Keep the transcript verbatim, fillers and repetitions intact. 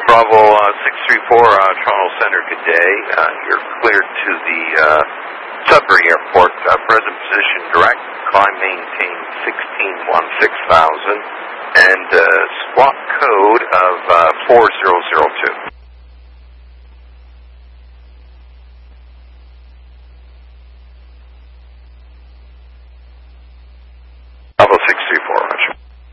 Bravo uh, six three four, uh, Toronto Center, good day. Uh, you're cleared to the uh, Sudbury Airport. Uh, present position direct, climb maintain sixteen one six thousand, and uh, squawk code of uh, four zero zero